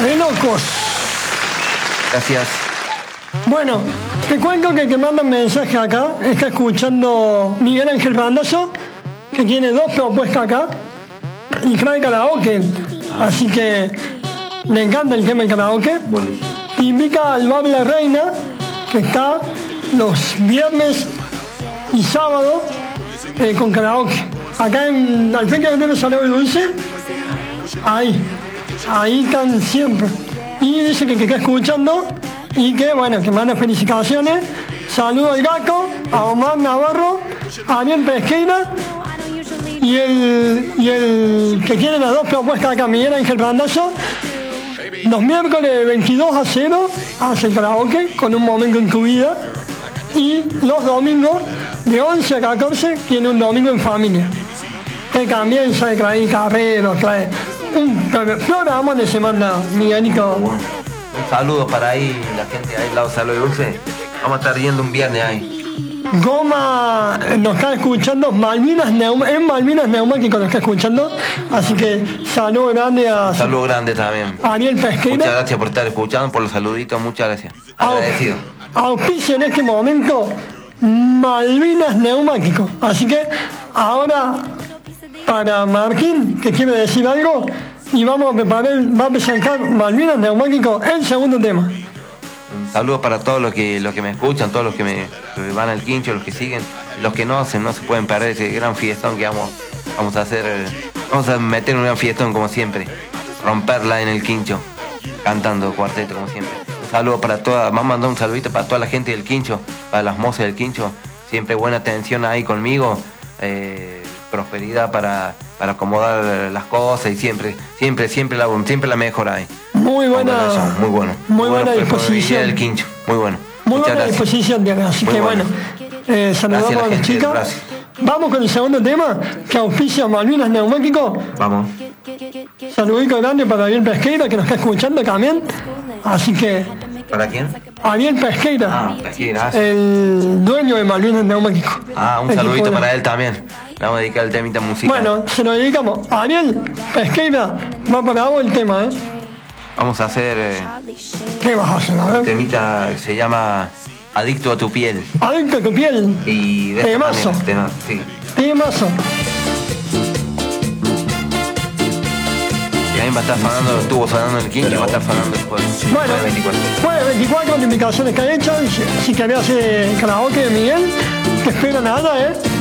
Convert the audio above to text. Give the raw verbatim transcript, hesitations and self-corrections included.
de locos. Gracias. Bueno, te cuento que el que manda un mensaje acá está escuchando Miguel Ángel Randazzo, que tiene dos propuestas acá y trae karaoke. Así que le encanta el tema del karaoke. Y invita al Bar La Reina, que está los viernes y sábados eh, con karaoke. Acá en al frente de Salado y Dulce, ahí, ahí están siempre. Y dice que, que está escuchando y que bueno, que manda felicitaciones. Saludo al Gaco, a Omar Navarro, a Ariel Pesqueira y el, y el que tiene las dos propuestas acá, Miguel Ángel Randazzo. Los miércoles de veintidós a cero hace el karaoke con un momento en tu vida. Y los domingos de once a catorce tiene un domingo en familia. Que también sabe traer carreros, trae un programa de semana, Miguelito. Un saludo para ahí, la gente ahí al lado de Salud y Dulce. Vamos a estar yendo un viernes ahí. Goma nos está escuchando, Malvinas Neum en Malvinas Neumático nos está escuchando, así que saludo grande a saludo grande también. Ariel Pesqueira. Muchas gracias por estar escuchando, por los saluditos, muchas gracias. Agradecido. Auspicia en este momento Malvinas Neumático, así que ahora para Martín, que quiere decir algo, y vamos a preparar, va a presentar Malvinas Neumático el segundo tema. Un saludo para todos los que los que me escuchan, todos los que me que van al quincho, los que siguen, los que no hacen, no se pueden perder ese gran fiestón que vamos, vamos a hacer, vamos a meter un gran fiestón como siempre, romperla en el quincho, cantando cuarteto como siempre. Un saludo para toda, vamos a mandar un saludito para toda la gente del quincho, para las mozas del quincho, siempre buena atención ahí conmigo, eh, prosperidad para, para acomodar las cosas y siempre, siempre, siempre la, siempre la mejor ahí. Muy buena, muy bueno. Muy, muy buena buena disposición. Del quincho, muy bueno. Muy Muchas buena gracias. disposición, Diana. Así muy que bueno, bueno, eh, saludamos gracias a las chicas. Gracias. Vamos con el segundo tema, que auspicia Malvinas Neumático. Vamos. Saludito grande para Ariel Pesqueira, que nos está escuchando también. Así que... ¿Para quién? Ariel Pesqueira. Ah, Pesqueira. El dueño de Malvinas Neumático. Ah, un el saludito para él también. Le vamos a dedicar el temita musical. Bueno, se lo dedicamos. Ariel Pesqueira, va para vos el tema, ¿eh? Vamos a hacer... Eh, ¿Qué vas a hacer? A ver. El temita se llama Adicto a tu piel. Adicto a tu piel. Y de Temazo. Tema, sí. Temazo. También va a estar sonando, estuvo sonando en el quincho y va a estar sonando después. Bueno, jueves veinticuatro, las indicaciones que ha hecho. Si, si querés hacer karaoke de Miguel, te espero nada, ¿eh?